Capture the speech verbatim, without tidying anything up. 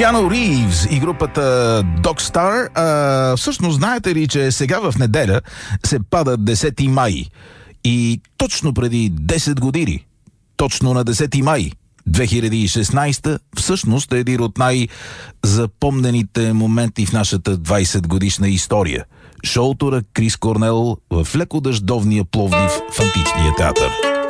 Киану Ривз и групата Dogstar. А, всъщност знаете ли, че сега в неделя се пада десети май и точно преди десет години, точно на десети май две хиляди и шестнадесета, всъщност е един от най-запомнените моменти в нашата двадесет годишна история. Шоуто на Крис Корнел в леко дъждовния Пловдив в Античния театър.